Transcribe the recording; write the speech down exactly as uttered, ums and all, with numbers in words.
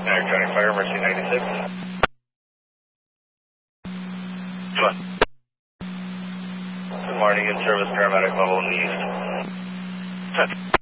Electronic Fire, Mercy ninety-six. What? Good morning, in service, paramedic level in the east.